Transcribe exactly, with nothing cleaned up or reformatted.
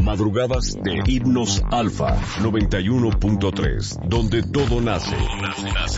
Madrugadas de Himnos Alfa noventa y uno punto tres, donde todo nace.